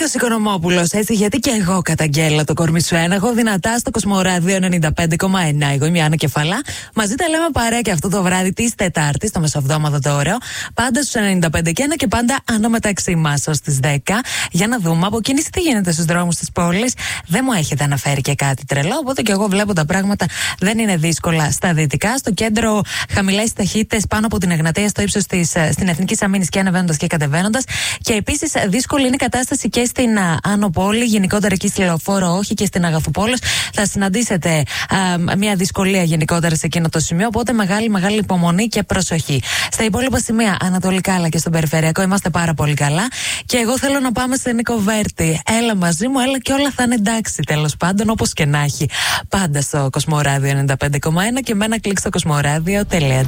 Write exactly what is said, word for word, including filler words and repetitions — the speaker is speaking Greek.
Νίκος Οικονομόπουλος, έτσι, γιατί και εγώ καταγγέλλω το κορμί σου έναγο δυνατά στο Κοσμοράδιο ενενήντα πέντε κόμμα εννιά. Εγώ είμαι η Άννα Κεφαλά. Μαζί τα λέμε παρέα και αυτό το βράδυ τη Τετάρτη, το μεσοβδόμαδο το ωραίο. Πάντα στους ενενήντα πέντε και ένα και πάντα ανάμεταξύ μας ως τις δέκα. Για να δούμε από κίνηση τι γίνεται στους δρόμους της πόλης. Δεν μου έχετε αναφέρει και κάτι τρελό, οπότε και εγώ βλέπω τα πράγματα δεν είναι δύσκολα στα δυτικά. Στο κέντρο χαμηλές ταχύτητες πάνω από την Εγνατία στο ύψος της στην Εθνική Αμήνης και ανεβαίνοντας και κατεβαίνοντας. Και επίσης δύσκολη είναι η κατάσταση και στην Άνω Πόλη, γενικότερα εκεί στη Λεωφόρο όχι και στην Αγαθουπόλος. Θα συναντήσετε α, μια δυσκολία γενικότερα σε εκείνο το σημείο, οπότε μεγάλη μεγάλη υπομονή και προσοχή. Στα υπόλοιπα σημεία, ανατολικά αλλά και στον περιφερειακό, είμαστε πάρα πολύ καλά. Και εγώ θέλω να πάμε στην Νίκο Βέρτη. Έλα μαζί μου, έλα και όλα θα είναι εντάξει τέλος πάντων, όπως και να έχει. Πάντα στο Κοσμοράδιο ενενήντα πέντε κόμμα ένα και με ένα κλικ στο κοσμοράδιο τελεία τζι άρ.